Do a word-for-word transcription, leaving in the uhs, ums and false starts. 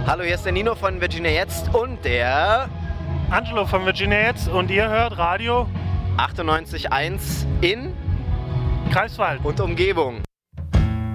Hallo, hier ist der Nino von Virginia Jetzt und der Angelo von Virginia Jetzt und ihr hört Radio achtundneunzig Komma eins in Greifswald und Umgebung.